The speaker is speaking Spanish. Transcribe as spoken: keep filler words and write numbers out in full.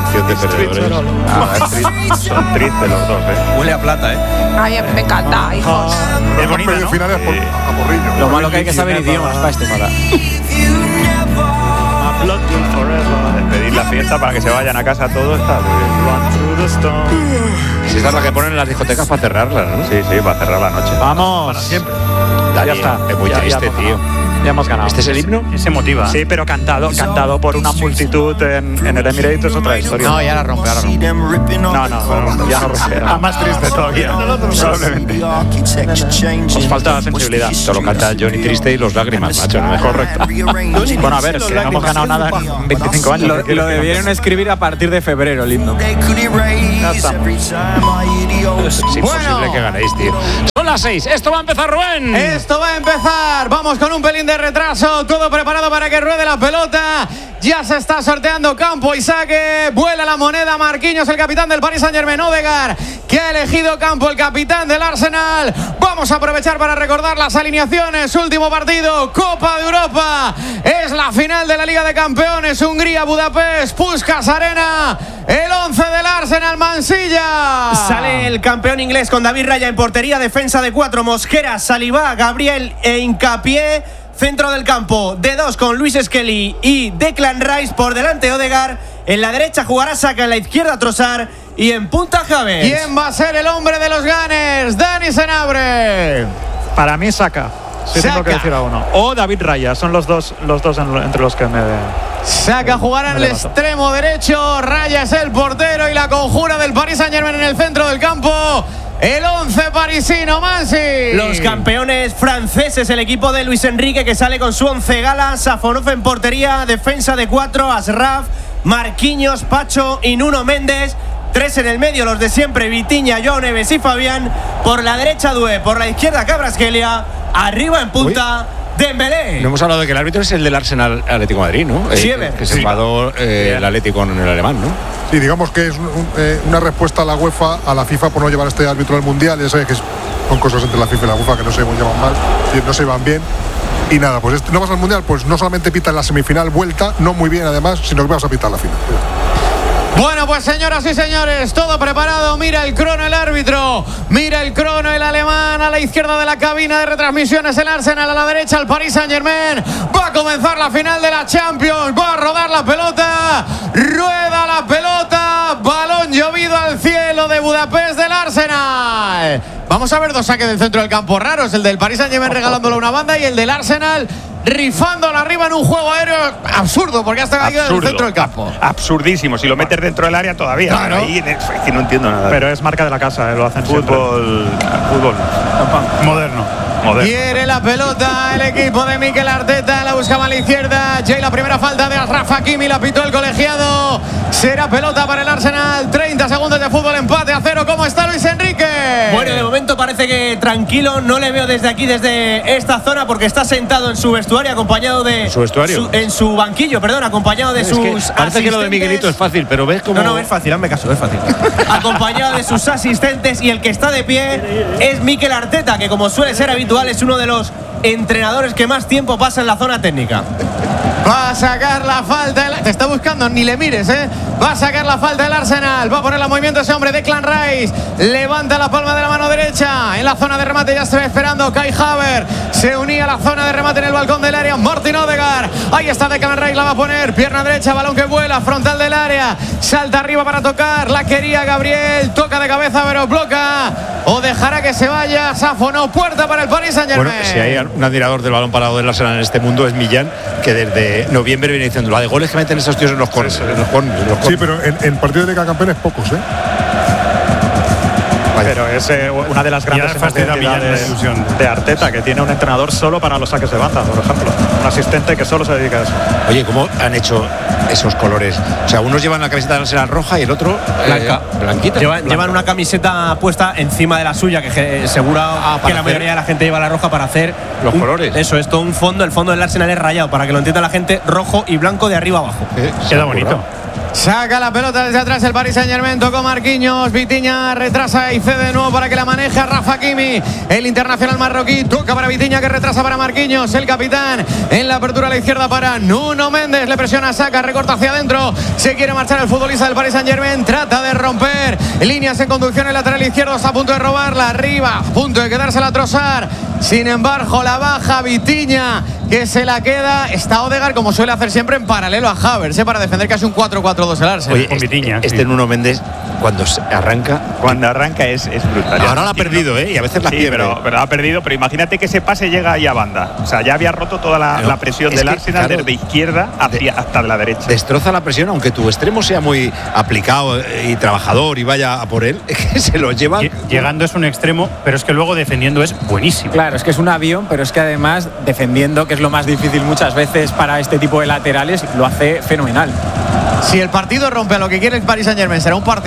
Canción de perdedores. Ah, es triste. Son tristes los dos, ¿eh? Huele a plata, ¿eh? Ay, a mí me encanta, hijos. Es bonito, ¿no? Finales por, a porrillo. Lo malo que hay que saber idiomas para este para. Despedir la fiesta para que se vayan a casa todos está muy bien. Si esta es la que ponen en las discotecas para cerrarlas, ¿no? Sí, sí, para cerrar la noche. Vamos. Para siempre. Ya está. Es muy Ya- ya triste, hemos tío. ganado. Ya hemos ganado. ¿Este es el himno? Se motiva. Sí, pero cantado, cantado por una multitud en, en el Emirates es otra historia. No, ya la rompe, ya la rompe. no, no, no, ya no rompe. Ah, más triste todavía. Probablemente. Nos falta sensibilidad. Solo canta Johnny Triste y los lágrimas, macho. No me Correcto. Bueno, a ver, que no hemos ganado nada en veinticinco años. Lo, lo debieron escribir a partir de febrero, el himno. Es imposible que ganéis, tío. Son las seis. Esto va a empezar, Rubén. Esto va a empezar. Vamos con un pelín de retraso. Todo preparado para que ruede la pelota. Ya se está sorteando campo y saque. Vuela la moneda. Marquinhos, el capitán del Paris Saint-Germain. Odegaard, que ha elegido campo, el capitán del Arsenal. Vamos a aprovechar para recordar las alineaciones. Último partido, Copa de Europa. Es la final de la Liga de Campeones. Hungría, Budapest, Puskás Arena. El once del Arsenal, Mansilla. Sale el campeón inglés con David Raya en portería. Defensa de cuatro, Mosquera, Saliba, Gabriel e Hincapié. Centro del campo de dos con Luis Skelly y Declan Rice. Por delante Odegaard. En la derecha jugará Saka, en la izquierda Trossard. Y en punta Havertz. ¿Quién va a ser el hombre de los Gunners? Dani Senabre. Para mí, Saka. Sí, Saka. tengo que decir a uno. O David Raya. Son los dos, los dos en- entre los que me. Saka jugará en el Vale, mato. extremo derecho. Raya es el portero y la conjura del Paris Saint-Germain en el centro del campo. El once parisino, Mansi. Los campeones franceses, el equipo de Luis Enrique, que sale con su once gala. Safonov en portería, defensa de cuatro, Ashraf, Marquinhos, Pacho y Nuno Méndez. Tres en el medio, los de siempre, Vitinha, Joao Neves y Fabián. Por la derecha Doué, por la izquierda Kvaratskhelia. Arriba en punta Dembélé. No hemos hablado de que el árbitro es el del Arsenal Atlético de Madrid, ¿no? Sí, Eh, que se sí. enfadó eh, el Atlético con el alemán, ¿no? Sí, digamos que es un- un, eh, una respuesta a la UEFA, a la FIFA por no llevar a este árbitro al Mundial. Ya sabes que es- son cosas entre la FIFA y la UEFA que no se llevan mal, y no se van bien. Y nada, pues este- no vas al Mundial, pues no solamente pitan la semifinal vuelta, no muy bien además, sino que vas a pitar la final. Bueno, pues señoras y señores, todo preparado. Mira el crono el árbitro. Mira el crono el alemán. A la izquierda de la cabina de retransmisiones el Arsenal. A la derecha el Paris Saint-Germain. Va a comenzar la final de la Champions. Va a rodar la pelota. Rueda la pelota. Balón llovido al cielo de Budapest del Arsenal. Vamos a ver dos saques del centro del campo raros. El del Paris Saint-Germain regalándole una banda y el del Arsenal rifándola arriba en un juego aéreo absurdo porque hasta caído del centro del campo. Absurdísimo. Si lo metes dentro del área todavía. Claro. Ahí, es que no entiendo nada. Pero es marca de la casa, eh, lo hacen fútbol, fútbol moderno. moderno. Quiere la pelota el equipo de Mikel Arteta. La buscaba a la izquierda. Jay, la primera falta de Ashraf Hakimi. La pitó el colegiado. Será pelota para el Arsenal. treinta segundos de fútbol. Empate a cero. ¿Cómo está Luis Enrique? Bueno, de momento parece que tranquilo. No le veo desde aquí, desde esta zona, porque está sentado en su vestuario, acompañado de. ¿Su vestuario? su- en su banquillo, perdón, acompañado de Es sus. que parece que lo de asistentes. Miguelito es fácil, pero ves cómo. No, no, es fácil, hazme caso, es fácil. Acompañado de sus asistentes, y el que está de pie es Mikel Arteta, que como suele ser habitual es uno de los entrenadores que más tiempo pasa en la zona técnica. Va a sacar la falta. El... Te está buscando, ni le mires, ¿eh? Va a sacar la falta el Arsenal. Va a poner el movimiento ese hombre, Declan Rice. Levanta la palma de la mano derecha. En la zona de remate ya se va esperando Kai Havertz. Se unía a la zona de remate en el balcón del área Martin Odegaard. Ahí está Declan Rice, la va a poner. Pierna derecha, balón que vuela, frontal del área. Salta arriba para tocar. La quería Gabriel. Toca de cabeza, pero bloca. O dejará que se vaya. Safonov, puerta para el Paris Saint-Germain. Bueno, si hay un admirador del balón parado del Arsenal en este mundo es Millán, que desde noviembre viene diciendo la de goles que meten esos tíos en los corners. En los corners, en los Sí, corners. pero en, en partidos de Liga de Campeones pocos, ¿eh? Pero es eh, una de las grandes señas de identidad de, de Arteta, que tiene un entrenador solo para los saques de banda, por ejemplo. Un asistente que solo se dedica a eso. Oye, ¿cómo han hecho esos colores? O sea, unos llevan la camiseta de Arsenal roja y el otro Blanca. eh, blanquita. Llevan, Blanca. llevan una camiseta puesta encima de la suya, que je- seguro Ah, que para la hacer mayoría de la gente lleva la roja para hacer los un- colores. Eso, esto un fondo, el fondo del Arsenal es rayado, para que lo entienda la gente, rojo y blanco de arriba abajo. Eh, se Queda han bonito. currado. Saca la pelota desde atrás el Paris Saint-Germain. Tocó Marquinhos. Vitinha retrasa y cede de nuevo para que la maneje a Rafa Hakimi. El internacional marroquí toca para Vitinha, que retrasa para Marquinhos. El capitán en la apertura a la izquierda para Nuno Méndez. Le presiona, saca, recorta hacia adentro. Se quiere marchar el futbolista del Paris Saint-Germain. Trata de romper líneas en conducción. El lateral izquierdo está a punto de robarla. Arriba, a punto de quedársela a Trossard. Sin embargo, la baja Vitinha, que se la queda. Está Odegaard, como suele hacer siempre, en paralelo a Havertz, ¿eh? Para defender casi un cuatro cuatro dos el Arsenal. Oye, este, Vitinha, este sí. Nuno Méndez, cuando se arranca. Cuando arranca es, es brutal. Ahora la ha perdido, ¿eh? Y a veces la sí, pierde. Pero, pero ha perdido. Pero imagínate que ese pase llega ahí a banda. O sea, ya había roto toda la, no, la presión del que, Arsenal, claro, desde izquierda hacia, de, hasta la derecha. Destroza la presión, aunque tu extremo sea muy aplicado y trabajador y vaya a por él, es que se lo lleva. Llegando es un extremo, pero es que luego defendiendo es buenísimo. Claro, es que es un avión, pero es que además defendiendo, que es lo más difícil muchas veces para este tipo de laterales, lo hace fenomenal. Si el partido rompe a lo que quiere el Paris Saint-Germain, será un partido